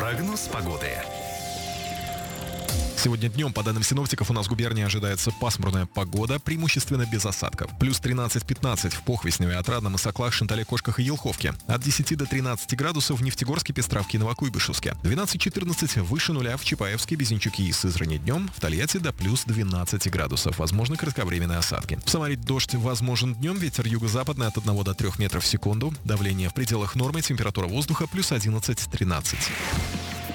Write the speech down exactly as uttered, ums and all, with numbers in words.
Прогноз погоды. Сегодня днем, по данным синоптиков, у нас в губернии ожидается пасмурная погода, преимущественно без осадков. Плюс тринадцать-пятнадцать в Похвесневе, Отрадном, Исаклах, Шантале, Кошках и Елховке. От десяти до тринадцати градусов в Нефтегорске, Пестравке, Новокуйбышевске. двенадцать-четырнадцать выше нуля в Чапаевске, Безенчуке и Сызрани днем. В Тольятти до плюс двенадцати градусов. Возможны кратковременные осадки. В Самаре дождь возможен днем, ветер юго-западный от одного до трёх метров в секунду. Давление в пределах нормы, температура воздуха плюс одиннадцать-тринадцать.